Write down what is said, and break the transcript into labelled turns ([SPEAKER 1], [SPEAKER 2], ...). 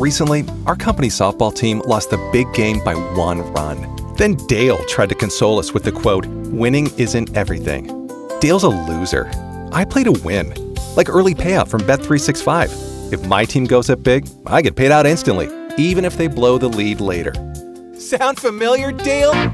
[SPEAKER 1] Recently, our company softball team lost the big game by 1 run. Then Dale tried to console us with the quote, "Winning isn't everything." Dale's a loser. I play to win. Like early payout from Bet365. If my team goes up big, I get paid out instantly, even if they blow the lead later. Sound familiar, Dale?